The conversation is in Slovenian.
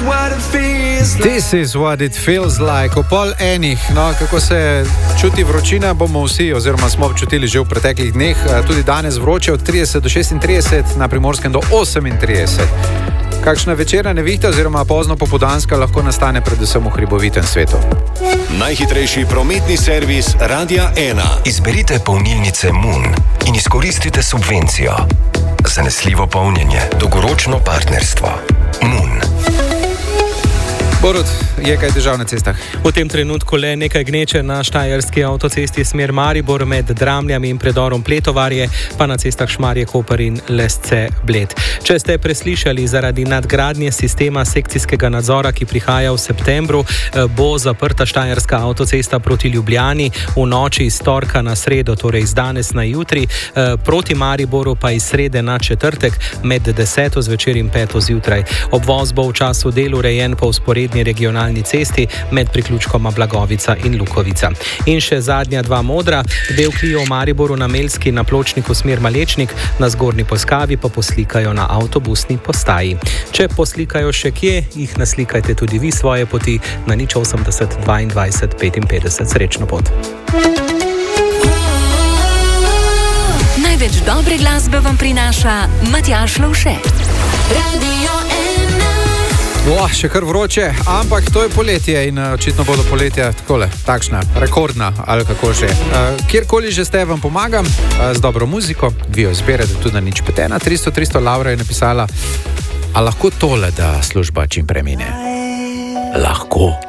This is what it feels like. O pol enih, no, kako se čuti vročina, bomo vsi, oziroma smo občutili že v preteklih dneh, tudi danes vroče od 30 do 36, na Primorskem do 38. Kakšna večerna nevihta oziroma pozno popoldanska lahko nastane predvsem v hribovitem svetu. Najhitrejši prometni servis Radia 1. Izberite polnilnice Moon in izkoristite subvencijo. Zanesljivo polnjenje, dolgoročno partnerstvo. Moon. Borut, je kaj težav na cestah? V tem trenutku le nekaj gneče na štajerski avtocesti smer Maribor med Dramljami in predorom Pletovarje, pa na cestah Šmarje-Koper in Lesce-Bled. Če ste preslišali, zaradi nadgradnje sistema sekcijskega nadzora, ki prihaja v septembru, bo zaprta štajerska avtocesta proti Ljubljani v noči iz torka na sredo, torej iz danes na jutri, proti Mariboru pa iz srede na četrtek med 10. zvečer in 5. zjutraj. Obvoz bo v času del urejen po vzporedni regionalni cesti med priključkoma Blagovica in Lukovica. In še zadnja dva modra, del Clio v Mariboru na Melski na pločniku smer Malečnik, na Zgornji Poskavi pa poslikajo na avtobusni postaji. Če poslikajo še kje, jih naslikajte tudi vi svoje poti na 080 22 55. Srečno pot. Največ dobre glasbe vam prinaša Matjaž Lovše. Radio 1. Še kar vroče, ampak to je poletje in očitno bodo poletja takšna, rekordna ali kako že. Kjerkoli že ste, vam pomagam z dobro muziko, vi jo izberete tudi na 051 300 Laura je napisala, a lahko tole, da služba čim premine? Lahko.